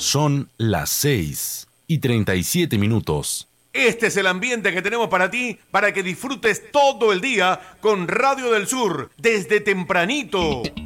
Son las 6:37. Este es el ambiente que tenemos para ti, para que disfrutes todo el día con Radio del Sur, desde tempranito.